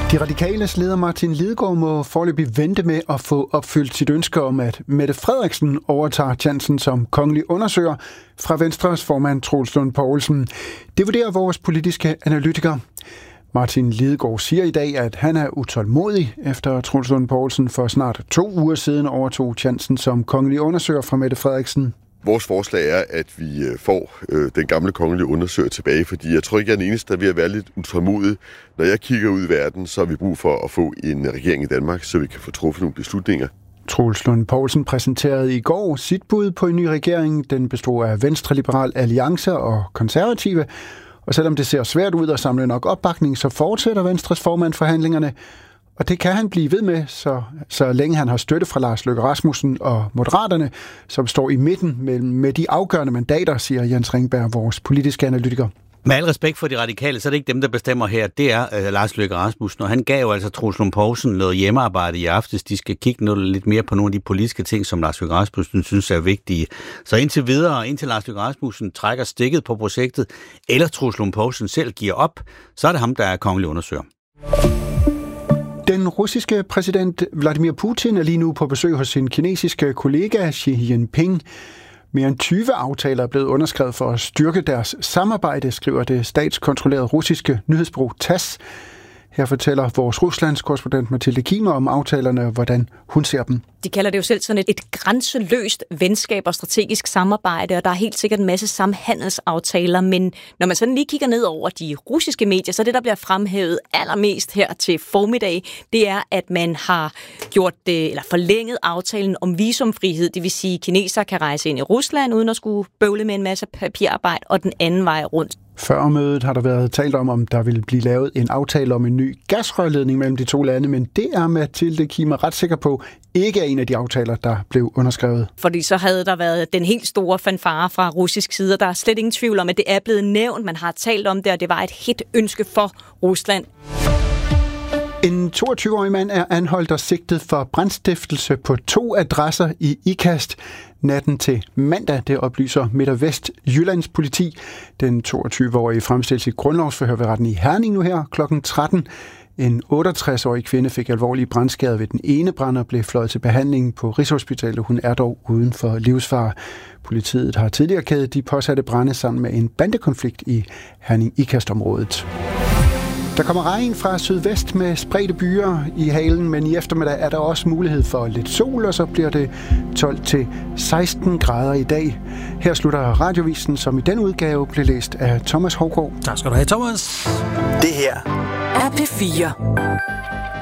De radikales leder Martin Lidegaard må foreløbig vente med at få opfyldt sit ønske om, at Mette Frederiksen overtager chancen som kongelig undersøger fra Venstres formand Troels Lund Poulsen. Det vurderer vores politiske analytiker. Martin Lidegaard siger i dag, at han er utålmodig efter Troels Lund Poulsen for snart 2 uger siden overtog chancen som kongelig undersøger fra Mette Frederiksen. Vores forslag er, at vi får den gamle kongelige undersøger tilbage, fordi jeg tror ikke, jeg er den eneste, der er ved at være lidt utålmodig. Når jeg kigger ud i verden, så har vi brug for at få en regering i Danmark, så vi kan få truffet nogle beslutninger. Troels Lund Poulsen præsenterede i går sit bud på en ny regering. Den bestod af Venstre, Liberal Alliance og Konservative. Og selvom det ser svært ud at samle nok opbakning, så fortsætter Venstres formand forhandlingerne. Og det kan han blive ved med, så længe han har støtte fra Lars Løkke Rasmussen og Moderaterne, som står i midten med de afgørende mandater, siger Jens Ringberg, vores politiske analytiker. Med al respekt for de radikale, så er det ikke dem, der bestemmer her. Det er Lars Løkke Rasmussen, og han gav jo altså Troels Lund Poulsen noget hjemmearbejde i aftes. De skal kigge lidt mere på nogle af de politiske ting, som Lars Løkke Rasmussen synes er vigtige. Så indtil Lars Løkke Rasmussen trækker stikket på projektet, eller Troels Lund Poulsen selv giver op, så er det ham, der er kongelig undersøger. Den russiske præsident Vladimir Putin er lige nu på besøg hos sin kinesiske kollega Xi Jinping. Mere end 20 aftaler er blevet underskrevet for at styrke deres samarbejde, skriver det statskontrollerede russiske nyhedsbureau TASS. Her fortæller vores Ruslands korrespondent Mathilde Kiemer om aftalerne og hvordan hun ser dem. De kalder det jo selv sådan et grænseløst venskab og strategisk samarbejde, og der er helt sikkert en masse samhandelsaftaler, men når man sådan lige kigger ned over de russiske medier, så det, der bliver fremhævet allermest her til formiddag, det er, at man har forlænget aftalen om visumfrihed, det vil sige, at kinesere kan rejse ind i Rusland uden at skulle bøvle med en masse papirarbejde, og den anden vej rundt. Før mødet har der været talt om der vil blive lavet en aftale om en ny gasrørledning mellem de 2 lande, men det er Mathilde Kiemer ret sikker på ikke er en af de aftaler, der blev underskrevet. Fordi så havde der været den helt store fanfare fra russisk side, og der er slet ingen tvivl om, at det er blevet nævnt. Man har talt om det, og det var et hit ønske for Rusland. En 22-årig mand er anholdt og sigtet for brandstiftelse på 2 adresser i Ikast natten til mandag, det oplyser Midt- og Vestjyllands politi. Den 22-årige fremstilles i grundlovsforhør ved retten i Herning nu her kl. 13. En 68-årig kvinde fik alvorlige brandskader ved den ene brand og blev fløjet til behandling på Rigshospitalet. Hun er dog uden for livsfare. Politiet har tidligere kædet de påsatte brande sammen med en bandekonflikt i Herning-Ikast-området. Der kommer regn fra sydvest med spredte byer i halen, men i eftermiddag er der også mulighed for lidt sol, og så bliver det 12-16 grader i dag. Her slutter Radiovisen, som i den udgave blev læst af Thomas Hougaard. Tak skal du have, Thomas. Det her er P4.